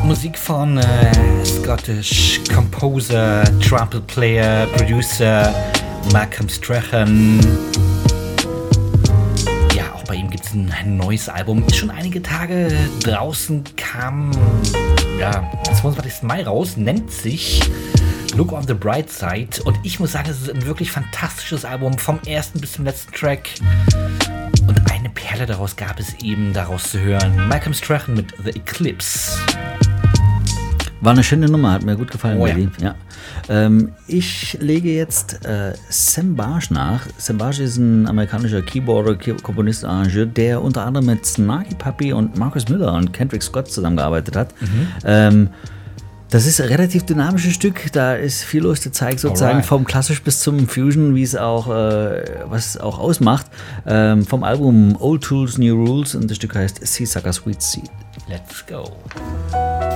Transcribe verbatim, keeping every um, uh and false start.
Musik von äh, Scottish Composer, Trumpet Player, Producer Malcolm Strachan. Ja, auch bei ihm gibt es ein neues Album. Ist schon einige Tage draußen, kam ja, am zweiundzwanzigsten Mai raus, nennt sich Look on the Bright Side. Und ich muss sagen, es ist ein wirklich fantastisches Album, vom ersten bis zum letzten Track. Und eine Perle daraus gab es eben, daraus zu hören. Malcolm Strachan mit The Eclipse. War eine schöne Nummer, hat mir gut gefallen. Oh, ja. Ja. Ähm, ich lege jetzt äh, Sam Barge nach. Sam Barge ist ein amerikanischer Keyboarder, Komponist, Arrangeur, der unter anderem mit Snarky Puppy und Marcus Miller und Kendrick Scott zusammengearbeitet hat. Mhm. Ähm, Das ist ein relativ dynamisches Stück, da ist viel los, der zeigt sozusagen Alright. vom Klassisch bis zum Fusion, wie es auch, äh, was es auch ausmacht, ähm, vom Album Old Tools, New Rules, und das Stück heißt Seasucker Sweet Seed. Let's go.